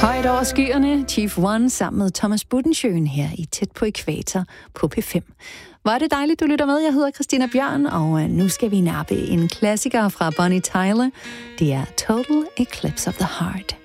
Højt over skyerne, Chief One sammen med Thomas Budensjøen her i Tæt på Ækvator på P5. Var det dejligt, du lytter med. Jeg hedder Christina Bjørn, og nu skal vi nappe en klassiker fra Bonnie Tyler. Det er Total Eclipse of the Heart.